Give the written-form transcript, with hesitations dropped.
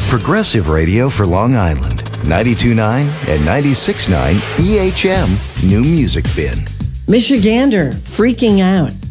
Progressive radio for Long Island. 92.9 and 96.9 EHM New Music Bin. Michigander, freaking out.